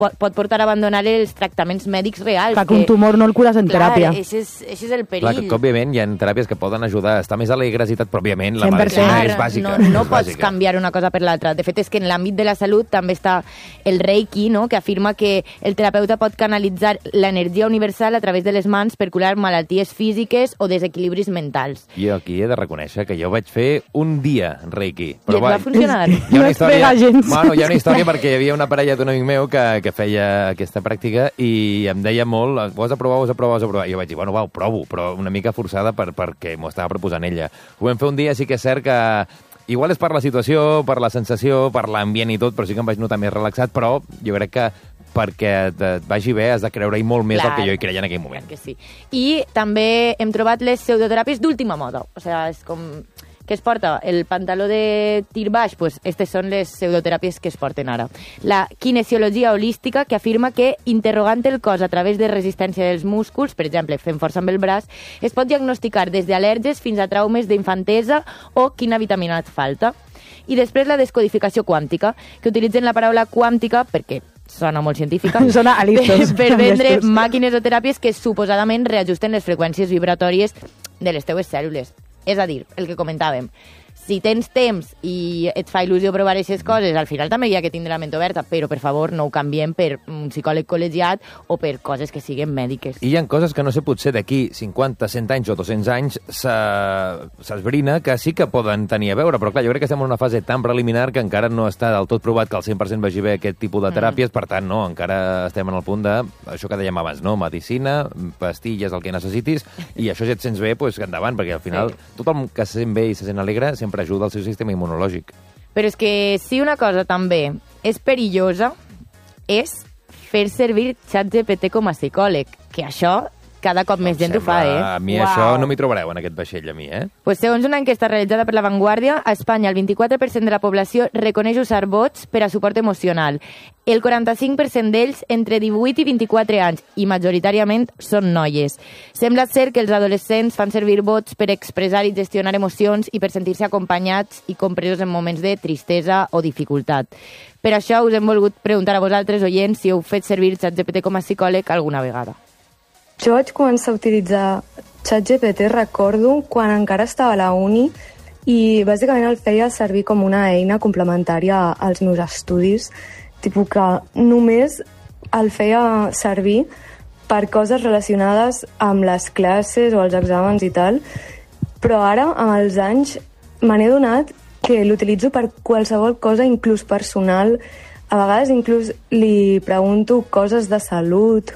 pot portar a abandonar els tractaments mèdics reals. Que un tumor no el cures en teràpia. Clar, això és el perill. Clar, que òbviament hi ha teràpies que poden ajudar a estar més alegre, però òbviament la medicina és bàsica. No pots canviar una cosa per l'altra. De fet, és que en l'àmbit de la salut també està el Reiki, no?, que afirma que el terapeuta pot canalitzar l'energia universal a través de les mans per curar malalties físiques o desequilibris mentals. Jo aquí he de reconèixer que jo vaig fer un dia Reiki. Però I et va funcionar? Hi ha una història, bueno, hi ha una història perquè hi havia una parella d'un amic meu que feia aquesta pràctica i em deia molt, ho has de provar. I jo vaig dir, bueno, va, ho provo, però una mica forçada perquè m'ho estava proposant ella. Ho vam fer un dia, sí que és cert que igual és per la situació, per la sensació, per l'ambient i tot, però sí que em vaig notar més relaxat, però jo crec que perquè et vagi bé has de creure-hi molt més del que jo hi creia en aquell moment. Que sí. I també hem trobat les pseudoteràpies d'última moda. O sigui, és com que es porta el pantaló de tir baix, pues aquestes són les pseudoteràpies que es porten ara. La kinesiologia holística, que afirma que interrogant el cos a través de resistència dels músculs, per exemple, fent força amb el braç, es pot diagnosticar des d'al·lèrgies fins a traumes d'infantesa o quina vitamina et falta. I després la descodificació quàntica, que utilitzen la paraula quàntica perquè sona molt científica, sona a listos, per vendre màquines o teràpies que suposadament reajusten les freqüències vibratòries de les teues cèl·lules. És a dir, el que comentàvem, si tens temps i et fa il·lusió provar aquestes coses, al final també hi ha que tindre la ment oberta, però, per favor, no ho canviem per un psicòleg col·legiat o per coses que siguin mèdiques. I hi ha coses que no sé, potser d'aquí 50, 100 anys o 200 anys s'esbrina que sí que poden tenir a veure, però clar, jo crec que estem en una fase tan preliminar que encara no està del tot provat que al 100% vagi bé aquest tipus de teràpies, per tant, no, encara estem en el punt de, això que dèiem abans, no? Medicina, pastilles, el que necessitis, i això si et sents bé, doncs endavant, perquè al final tothom que se sent bé i se sent alegre sempre ajuda al seu sistema immunològic. Però és que si una cosa també és perillosa és fer servir ChatGPT com a psicòleg, que això cada cop més gent ho fa, A mi això no m'hi trobareu en aquest vaixell, a mi, Pues segons una enquesta realitzada per La Vanguardia, a Espanya el 24% de la població reconeix usar bots per a suport emocional. El 45% d'ells entre 18 i 24 anys, i majoritàriament són noies. Sembla ser que els adolescents fan servir bots per expressar i gestionar emocions i per sentir-se acompanyats i compresos en moments de tristesa o dificultat. Per això us hem volgut preguntar a vosaltres, oients, si heu fet servir ChatGPT com a psicòleg alguna vegada. Jo vaig començar a utilitzar ChatGPT, recordo, quan encara estava a la uni i bàsicament el feia servir com una eina complementària als meus estudis, tipus que només el feia servir per coses relacionades amb les classes o els exàmens i tal, però ara, amb els anys, me n'he donat que l'utilitzo per qualsevol cosa, inclús personal. A vegades inclús li pregunto coses de salut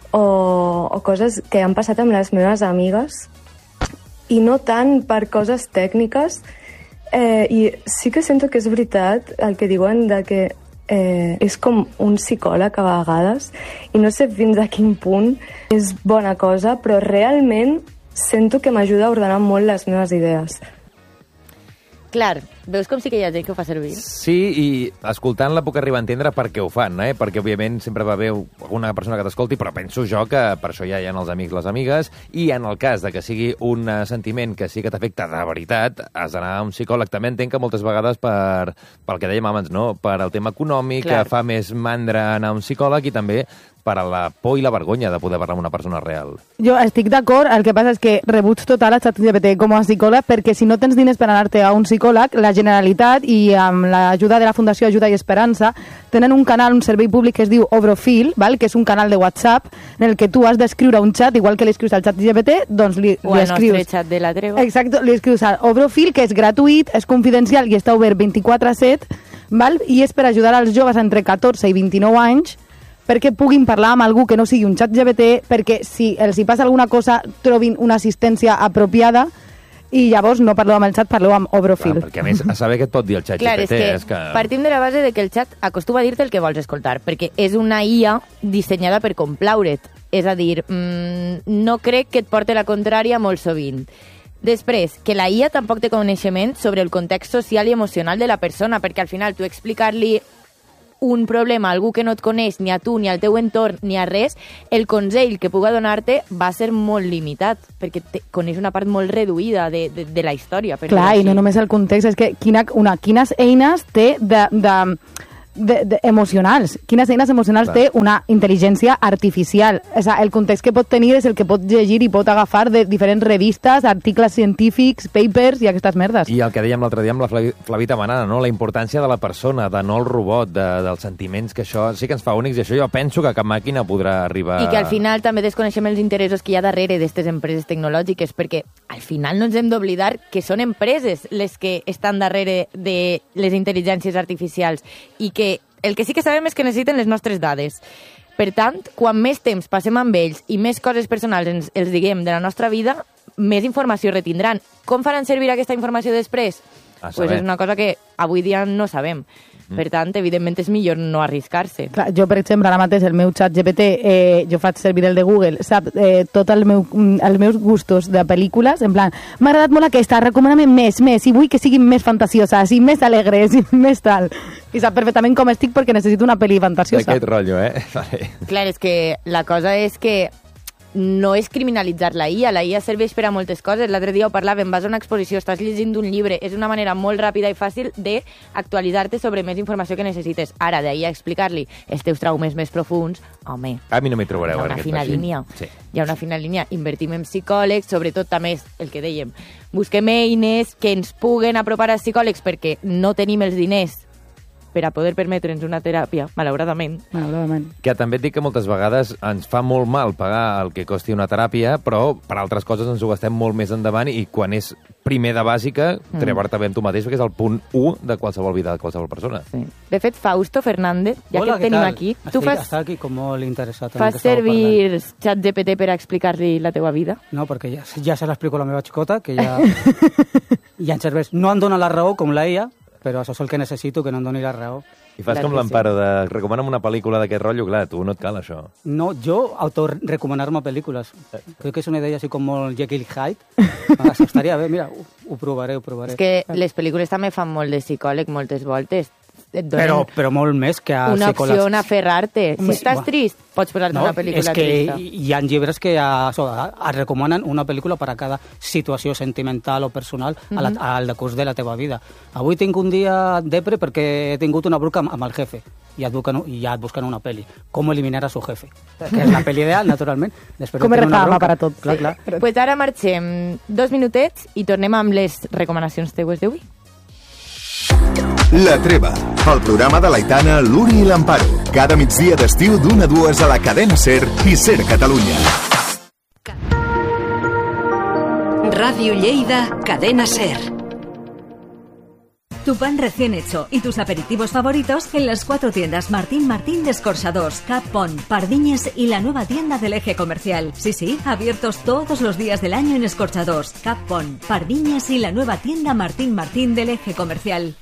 o coses que han passat amb les meves amigues i no tant per coses tècniques. I sí que sento que és veritat el que diuen de que és com un psicòleg a vegades i no sé fins a quin punt és bona cosa, però realment sento que m'ajuda a ordenar molt les meves idees. Clar, veus com sí que hi ha gent que ho fa servir? Sí, i escoltant-la puc arribar a entendre per què ho fan, perquè òbviament sempre va haver una persona que t'escolti, però penso jo que per això ja hi ha els amics, les amigues, i en el cas de que sigui un sentiment que sí que t'afecta de veritat, has d'anar a un psicòleg. També entenc que moltes vegades pel que dèiem abans, no? Per al tema econòmic, que fa més mandra anar a un psicòleg, i també per a la por i la vergonya de poder parlar amb una persona real. Jo estic d'acord, el que passa és que rebuig total a ChatGPT com a psicòleg, perquè si no tens diners per anar-te a un psicòleg, la Generalitat i amb l'ajuda de la Fundació Ajuda i Esperança tenen un canal, un servei públic que es diu Obrofil, que és un canal de WhatsApp en el que tu has d'escriure un xat, igual que li escrius al ChatGPT, doncs li escrius... O al nostre xat de la Treva. Exacte, li escrius al Obrofil, que és gratuït, és confidencial i està obert 24/7, i és per ajudar als joves entre 14 i 29 anys perquè puguin parlar amb algú que no sigui un ChatGPT, perquè si els hi passa alguna cosa trobin una assistència apropiada i llavors no parleu amb el xat, parleu amb Obrofil. Clar, perquè a més, a saber què et pot dir el ChatGPT. Clar, és que partim de la base de que el xat acostuma a dir-te el que vols escoltar, perquè és una IA dissenyada per complaure't. És a dir, no crec que et porti la contrària molt sovint. Després, que la IA tampoc té coneixement sobre el context social i emocional de la persona, perquè al final tu explicar-li un problema a algú que no et coneix, ni a tu, ni al teu entorn, ni a res, el consell que puga donar-te va ser molt limitat, perquè coneix una part molt reduïda de la història. Clar, i no només el context, és que quines eines té emocionals. Quines eines emocionals té una intel·ligència artificial? O sigui, el context que pot tenir és el que pot llegir i pot agafar de diferents revistes, articles científics, papers i aquestes merdes. I el que dèiem l'altre dia amb la Flavita Manana, no? La importància de la persona, de no el robot, dels sentiments, que això sí que ens fa únics, i això jo penso que cap màquina podrà arribar... I que al final també desconeixem els interessos que hi ha darrere d'aquestes empreses tecnològiques, perquè al final no ens hem d'oblidar que són empreses les que estan darrere de les intel·ligències artificials i que el que sí que sabem és que necessiten les nostres dades. Per tant, quan més temps passem amb ells i més coses personals els diguem de la nostra vida, més informació retindran. Com faran servir aquesta informació després? Pues és una cosa que avui dia no sabem. Per tant, evidentment, és millor no arriscar-se. Clar, jo, per exemple, ara mateix el meu xat GPT, jo faig servir el de Google, sap tots els meus gustos de pel·lícules, en plan, m'ha agradat molt aquesta, recomana'm més, i vull que siguin més fantasioses, i més alegres, i més tal. I sap perfectament com estic perquè necessito una pel·li fantasiosa. D'aquest rotllo, Vale. Clar, és que la cosa és que no és criminalitzar la IA. La IA serveix per a moltes coses. L'altre dia ho parlàvem, vas a una exposició, estàs llegint un llibre, és una manera molt ràpida i fàcil d'actualitzar-te sobre més informació que necessites. Ara, d'ahir a explicar-li els teus traumes més profuns, home... A mi no m'hi trobareu. Hi ha una fina línia. Sí. Hi ha una fina línia. Invertim en psicòlegs, sobretot també el que dèiem. Busquem eines que ens puguen apropar als psicòlegs perquè no tenim els diners per a poder permetre'ns una teràpia, malauradament. Que també et dic que moltes vegades ens fa molt mal pagar el que costi una teràpia, però per altres coses ens ho gastem molt més endavant i quan és primer de bàsica, trebar-te bé amb tu mateix, perquè és el punt 1 de qualsevol vida de qualsevol persona. Sí. De fet, Fausto Fernández, ja que et tenim aquí, tu fas aquí com molt interessat. Fas servir ChatGPT per a explicar-li la teua vida? No, perquè ja se l'explico a la meva xicota, que ja em serveix. No em dona la raó com la IA, però això és el que necessito, que no em doni la raó. I fas com l'Amparo, de recomana'm una pel·lícula d'aquest rotllo, clar, tu no et cal això. No, jo autorecomanar-me pel·lícules. Crec que és una idea així com molt Jekyll i Hyde. Estaria bé, mira, ho provaré. És que les pel·lícules també fan molt de psicòleg moltes voltes. Però molt més que a una psicòlegs. Opció on aferrar-te. Si estàs trist, pots posar-te una pel·lícula trista. Hi ha llibres que et recomanen una pel·lícula per a cada situació sentimental o personal al decurs de la teva vida. Avui tinc un dia depre perquè he tingut una bronca amb el jefe i ja et busquen una pel·li. Com eliminar a su jefe. Que és la pel·li ideal, naturalment. Com reclama per a tot. Clar. Pues ara marxem 2 minutets i tornem amb les recomanacions teues d'avui. La Treva, el programa de l'Aitana, l'Uri i l'Amparo. Cada migdia d'estiu d'1 a 2 a la cadena SER i SER Catalunya. Radio Lleida, cadena SER. Tu pan recién hecho y tus aperitivos favoritos en las 4 tiendas Martín Martín de Escorxadors, Cap Pont, Pardiñes y la nueva tienda del Eje Comercial. Sí, abiertos todos los días del año en Escorxadors, Cap Pont, Pardiñes y la nueva tienda Martín Martín del Eje Comercial.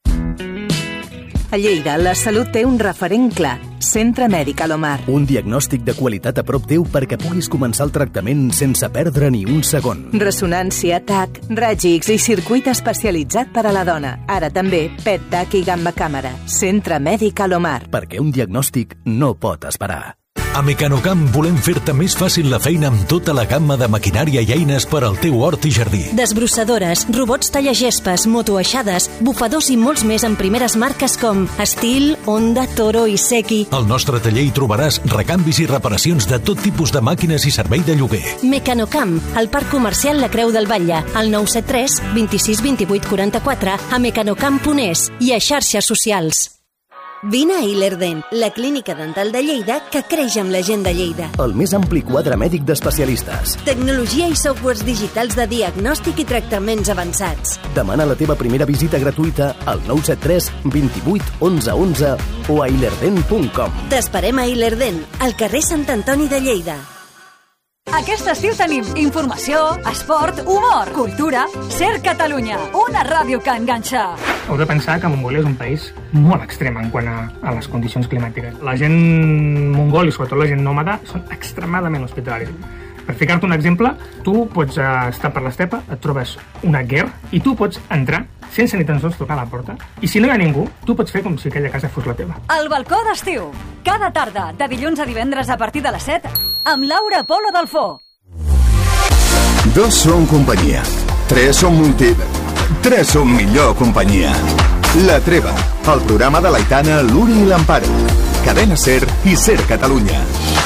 A Lleida, la salut té un referent clar. Centre Mèdic Alomar. Un diagnòstic de qualitat a prop teu perquè puguis començar el tractament sense perdre ni un segon. Resonància, TAC, raigs X i circuit especialitzat per a la dona. Ara també PET, TAC i gamma càmera. Centre Mèdic Alomar. Perquè un diagnòstic no pot esperar. A Mecanocamp volem fer-te més fàcil la feina amb tota la gamma de maquinària i eines per al teu hort i jardí. Desbrossadores, robots tallagespes, motoaixades, bufadors i molts més en primeres marques com Estil, Honda, Toro i Seki. Al nostre taller hi trobaràs recanvis i reparacions de tot tipus de màquines i servei de lloguer. Mecanocamp, al Parc Comercial La Creu del Batlle, al 973 26 28 44, a mecanocamp.es i a xarxes socials. Vine a Ilerden, la clínica dental de Lleida que creix amb la gent de Lleida. El més ampli quadre mèdic d'especialistes. Tecnologia i softwares digitals de diagnòstic i tractaments avançats. Demana la teva primera visita gratuïta al 973 28 11 11 o a ilerden.com. T'esperem a Ilerden, al carrer Sant Antoni de Lleida. Aquest estiu tenim informació, esport, humor, cultura, SER Catalunya, una ràdio que enganxa. Heu de pensar que Mongolia és un país molt extrem en quant a les condicions climàtiques. La gent mongol i sobretot la gent nòmada són extremadament hospitalaris. Per ficar-te un exemple, tu pots estar per l'estepa, et trobes una guerra i tu pots entrar sense ni tan sols tocar la porta. I si no hi ha ningú, tu pots fer com si aquella casa fos la teva. El balcó d'estiu, cada tarda, de dilluns a divendres a partir de les 7, amb Laura Polo Dalfó. 2 són companyia, 3 són 3 són millor companyia. La Treva, el programa de l'Aitana, l'Uri i l'Amparo. Cadena Ser i Ser Catalunya.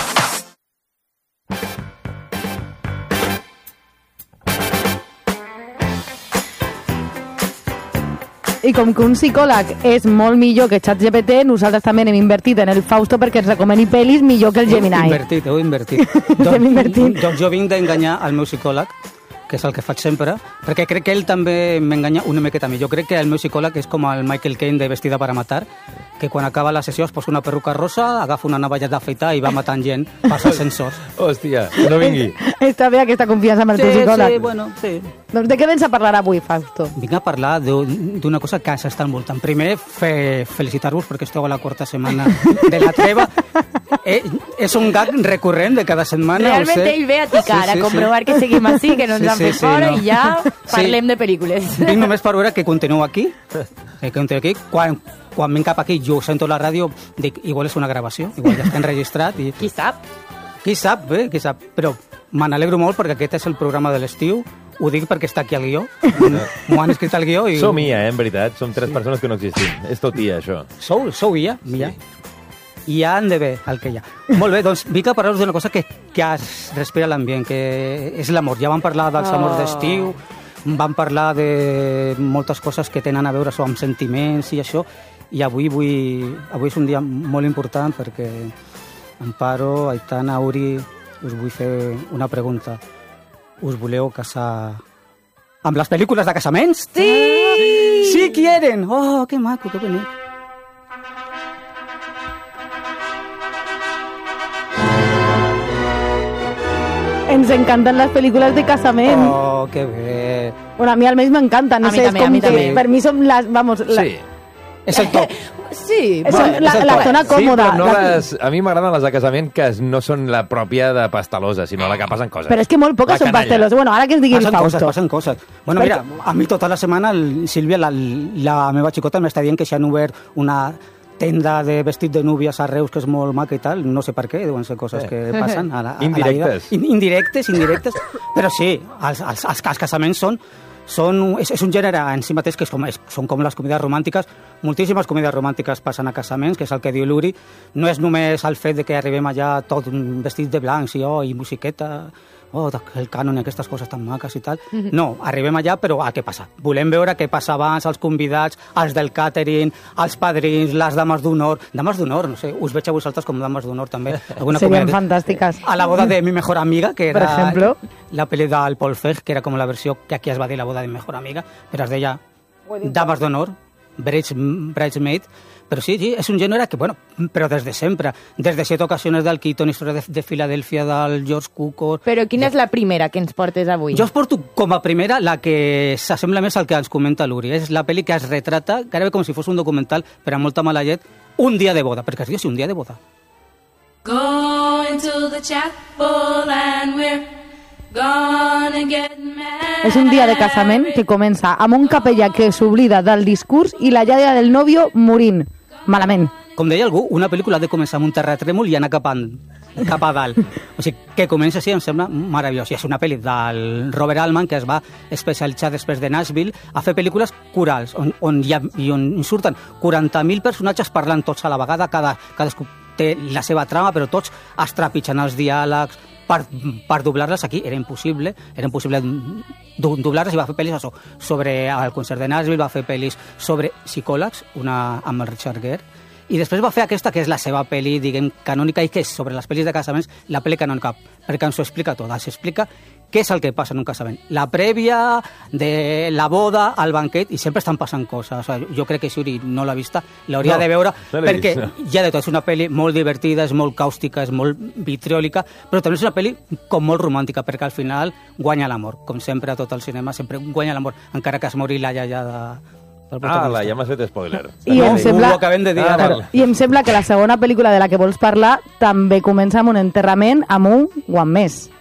I com que un psicòleg és molt millor que ChatGPT, nosaltres també hem invertit en el Fausto perquè ens recomani pel·lis millor que el Gemini. Heu invertit. Doncs jo vinc d'enganyar el meu psicòleg, que és el que faig sempre, perquè crec que ell també m'enganya una miqueta a mi. Jo crec que el meu psicòleg és com el Michael Caine de Vestida para matar, que quan acaba la sessió es posa una perruca rosa, agafa una navalla d'afeitar i va matant gent pels ascensors. Hòstia, no vingui. Està bé aquesta confiança amb el teu psicòleg. Sí, bueno, sí. Doncs de què vens a parlar avui, Fausto? Vinc a parlar d'una cosa que s'està envoltant. Primer, felicitar-vos perquè esteu a la quarta setmana de la treva. És un gag recurrent de cada setmana. Realment ell ve a ticar, a comprovar que seguim així, que no ens han fet fora i ja parlem de pel·lícules. Vinc només per veure que continuo aquí. Quan vinc cap aquí, jo sento la ràdio, dic, igual és una gravació, igual ja està enregistrat. Qui sap? Qui sap, qui sap. Però me n'alegro molt perquè aquest és el programa de l'estiu. Ho dic perquè està aquí al guió. M'ho han escrit al guió. Som IA, en veritat. Som 3 persones que no existim. És tot IA, això. Sou IA? IA. I ja han de bé el que hi ha. Molt bé, doncs vinc a parlar-vos d'una cosa que es respira l'ambient, que és l'amor. Ja vam parlar dels amors d'estiu, vam parlar de moltes coses que tenen a veure amb sentiments i això, i avui és un dia molt important perquè Amparo, Aitana, Uri, us vull fer una pregunta. Us voleu casar amb les pel·lícules de casaments? Sí! Sí quieren! Oh, que maco, que bonic. Ens encanten les pel·lícules de casament. Oh, que bé. Bueno, a mi almenys m'encanten. No sé, és com que per mi som les... Vamos, sí. És el top. Sí, la zona còmoda. Sí, però a mi m'agraden les de casament que no són la pròpia de pastalosa, sinó la que passen coses. Però és que molt poques són pasteloses. Bueno, ara que ens digui el Fausto. Passen coses. Bueno, mira, a mi tota la setmana, Sílvia, la meva xicota, m'està dient que s'han obert una tenda de vestit de núvies a Reus que és molt maca i tal, no sé per què, deuen ser coses que passen a la vida. Indirectes. Però sí, els casaments és un gènere en si mateix que són com les comèdies romàntiques. Moltíssimes comèdies romàntiques passen a casaments, que és el que diu l'Uri. No és només el fet de que arribem allà tot vestit de blanc i musiqueta, el cànon i aquestes coses tan maques i tal. No, arribem allà, però què passa? Volem veure què passa abans, els convidats, els del càtering, els padrins, les dames d'honor. Dames d'honor, no sé, us veig a vosaltres com dames d'honor també. Serien fantàstiques. A la boda de mi mejor amiga, que era ejemplo, la pel·li del Paul Feig, que era com la versió que aquí es va dir la boda de mi mejor amiga, però es deia dames d'honor, bridesmaid. Però sí, és un gènere que, bueno, però des de sempre. Des de 7 ocasions del Keaton, Història de Filadèlfia, del George Cukor... Però quina és la primera que ens portes avui? Jo us porto com a primera la que s'assembla més al que ens comenta l'Uri. És la pel·li que es retrata, gairebé com si fos un documental, però amb molta mala llet, un dia de boda, perquè es diu així, un dia de boda. Going to the chapel and we're gonna get married. És un dia de casament que comença amb un capellà que s'oblida del discurs i la iaia del nòvio morint. Malament. Com deia algú, una pel·lícula ha de començar amb un terratrèmol i anar cap a dalt. O sigui, que comença així em sembla meravellós. I és una pel·li del Robert Altman que es va especialitzar després de Nashville a fer pel·lícules corals, on surten 40.000 personatges parlant tots a la vegada, cadascú té la seva trama, però tots es trepitgen els diàlegs. Per doblar-les aquí era impossible doblar-les, i va fer pel·lis sobre el concert de Nashville, va fer pel·lis sobre psicòlegs, una amb el Richard Gere, i després va fer aquesta que és la seva pel·li, diguem, canònica, i que és sobre les pel·lis de casaments, la pel·li canònica, perquè ens ho explica tot, ens explica què és el que passa en un casament. La prèvia de la boda, el banquet, i sempre estan passant coses. O sigui, jo crec que si Uri no l'ha vista, l'hauria de veure, perquè ja de tot és una pel·li molt divertida, és molt càustica, és molt vitriòlica, però també és una pel·li com molt romàntica, perquè al final guanya l'amor. Com sempre a tot el cinema, sempre guanya l'amor, encara que es mori la iaia ja m'has fet spoiler. I em sembla, ho acabem de dir. I em sembla que la segona pel·lícula de la que vols parlar també comença amb un enterrament amb un guant més.